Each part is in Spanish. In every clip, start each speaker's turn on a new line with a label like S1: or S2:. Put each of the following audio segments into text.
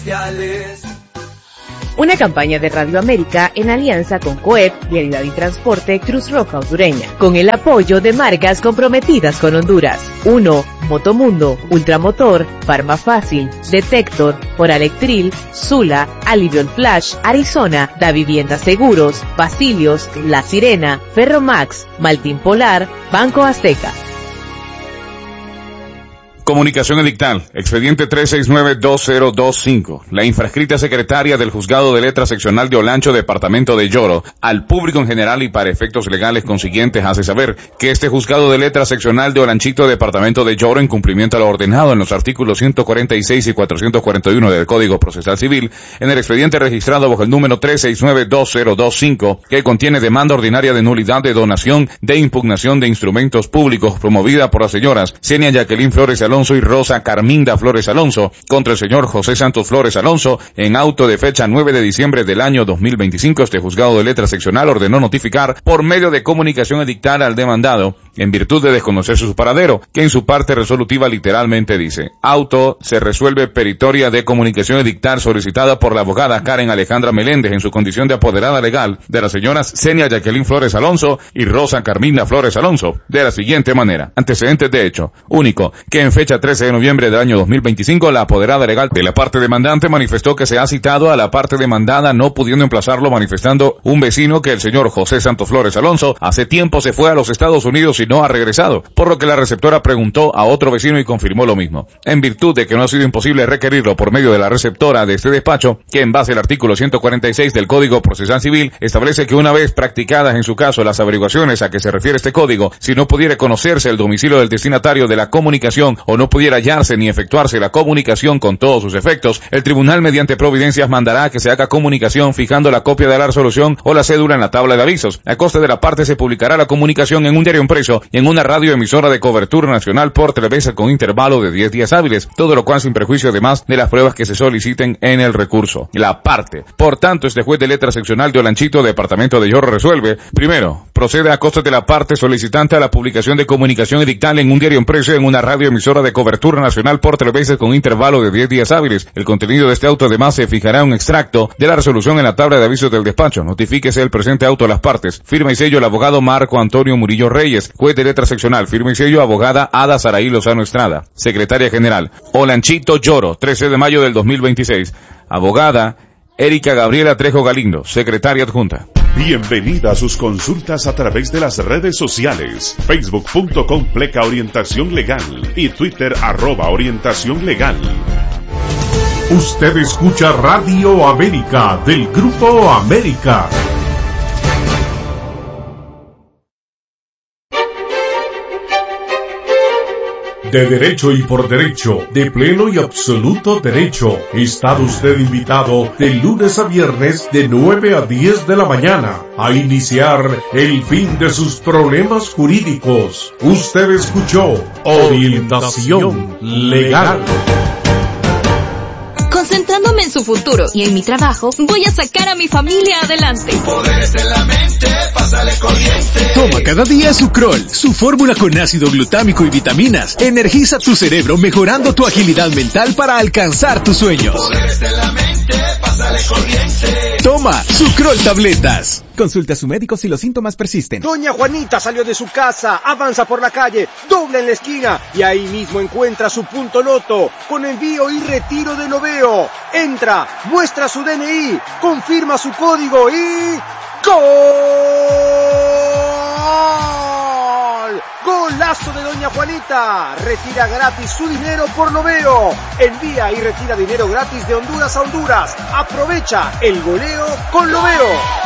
S1: Una campaña de Radio América en alianza con COEP, Vialidad y Transporte, Cruz Roja Hondureña, con el apoyo de marcas comprometidas con Honduras. 1. Motomundo, Ultramotor, Farmafácil, Detector, Oralectril, Sula, Alivion Flash, Arizona, Da Vivienda Seguros, Basilios, La Sirena, Ferromax, Maltín Polar, Banco Azteca.
S2: Comunicación edictal, expediente 369-2025. La infrascrita secretaria del Juzgado de Letras Seccional de Olancho, Departamento de Lloro, al público en general y para efectos legales consiguientes hace saber que este Juzgado de Letras Seccional de Olanchito, Departamento de Lloro, en cumplimiento a lo ordenado en los artículos 146 y 441 del Código Procesal Civil, en el expediente registrado bajo el número 369-2025, que contiene demanda ordinaria de nulidad de donación de impugnación de instrumentos públicos promovida por las señoras Xenia Jacqueline Flores Alonso y Rosa Carminda Flores Alonso contra el señor José Santos Flores Alonso, en auto de fecha 9 de diciembre del año 2025, este Juzgado de Letras Seccional ordenó notificar por medio de comunicación edictal al demandado, en virtud de desconocer su paradero, que en su parte resolutiva literalmente dice: auto se resuelve peritoria de comunicación edictal solicitada por la abogada Karen Alejandra Meléndez en su condición de apoderada legal de las señoras Xenia Jacqueline Flores Alonso y Rosa Carminda Flores Alonso, de la siguiente manera. Antecedentes de hecho. Único, que en fecha 13 de noviembre del año 2025, la apoderada legal de la parte demandante manifestó que se ha citado a la parte demandada, no pudiendo emplazarlo, manifestando un vecino que el señor José Santos Flores Alonso hace tiempo se fue a los Estados Unidos y no ha regresado, por lo que la receptora preguntó a otro vecino y confirmó lo mismo. En virtud de que no ha sido imposible requerirlo por medio de la receptora de este despacho, que en base al artículo 146 del Código Procesal Civil establece que una vez practicadas en su caso las averiguaciones a que se refiere este código, si no pudiera conocerse el domicilio del destinatario de la comunicación o no pudiera hallarse ni efectuarse la comunicación con todos sus efectos, el tribunal mediante providencias mandará que se haga comunicación fijando la copia de la resolución o la cédula en la tabla de avisos. A costa de la parte se publicará la comunicación en un diario impreso y en una radioemisora de cobertura nacional por 3 veces con intervalo de 10 días hábiles, todo lo cual sin perjuicio además de las pruebas que se soliciten en el recurso. La parte. Por tanto, este juez de letra seccional de Olanchito, Departamento de Lloro, resuelve: primero, procede a costa de la parte solicitante a la publicación de comunicación edictal en un diario impreso en una radioemisora de cobertura nacional por 3 veces con intervalo de 10 días hábiles. El contenido de este auto además se fijará un extracto de la resolución en la tabla de avisos del despacho. Notifíquese el presente auto a las partes. Firma y sello el abogado Marco Antonio Murillo Reyes, juez de letra seccional. Firma y sello abogada Ada Saraí Lozano Estrada, secretaria general. Olanchito Lloro, 13 de mayo del 2026. Abogada Erika Gabriela Trejo Galindo, secretaria adjunta.
S3: Bienvenida a sus consultas a través de las redes sociales, facebook.com/orientación legal y Twitter @orientación legal. Usted escucha Radio América del Grupo América. De derecho y por derecho, de pleno y absoluto derecho, está usted invitado de lunes a viernes de 9 a 10 de la mañana a iniciar el fin de sus problemas jurídicos. Usted escuchó Orientación Legal.
S4: Concentrándome en su futuro y en mi trabajo, voy a sacar a mi familia adelante.
S5: Poderes en la mente, pásale corriente.
S6: Toma cada día Sucrol, su fórmula con ácido glutámico y vitaminas. Energiza tu cerebro mejorando tu agilidad mental para alcanzar tus sueños.
S5: Poderes en la mente, pásale corriente.
S6: Toma Sucrol tabletas. Consulta a su médico si los síntomas persisten.
S7: Doña Juanita salió de su casa, avanza por la calle, dobla en la esquina y ahí mismo encuentra su punto loto con envío y retiro de Loveo. Entra, muestra su DNI, confirma su código y ¡gol! ¡Golazo de Doña Juanita! Retira gratis su dinero por Loveo. Envía y retira dinero gratis de Honduras a Honduras. Aprovecha el goleo con Loveo.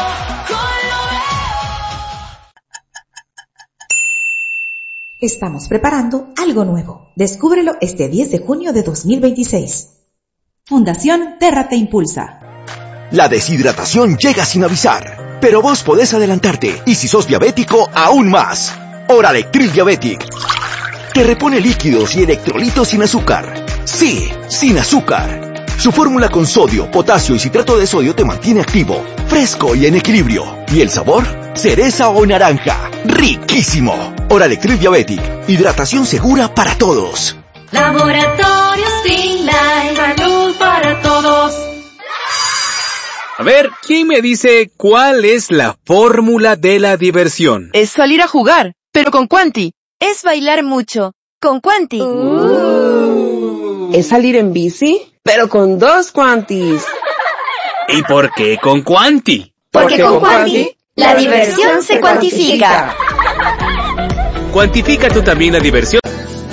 S8: Estamos preparando algo nuevo. Descúbrelo este 10 de junio de 2026. Fundación Terra te impulsa.
S9: La deshidratación llega sin avisar, pero vos podés adelantarte, y si sos diabético, aún más. Oralectril Diabetic te repone líquidos y electrolitos sin azúcar. Sí, sin azúcar. Su fórmula con sodio, potasio y citrato de sodio te mantiene activo, fresco y en equilibrio. ¿Y el sabor? Cereza o naranja. ¡Riquísimo! Oralectril Diabetic, hidratación segura para todos.
S4: Laboratorios Finlay, salud para
S10: para todos.
S6: A ver, ¿quién me dice cuál es la fórmula de la diversión?
S11: Es salir a jugar, pero con Quanti. Es bailar mucho, con Quanti.
S12: Es salir en bici, pero con 2 Quantis.
S6: ¿Y por qué con Quanti?
S13: Porque con Quanti, la diversión se cuantifica.
S6: Cuantifica tú también la diversión.